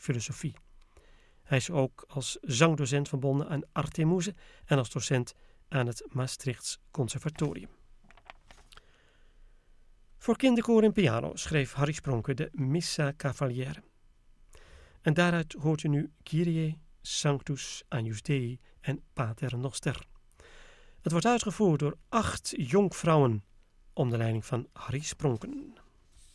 filosofie. Hij is ook als zangdocent verbonden aan Artemuse en als docent aan het Maastrichts Conservatorium. Voor kinderkoor en piano schreef Harry Spronker de Missa Cavaliere. En daaruit hoort u nu Kyrie, Sanctus, Agnus Dei en Pater Noster. Het wordt uitgevoerd door 8 jonkvrouwen onder leiding van Harry Spronken.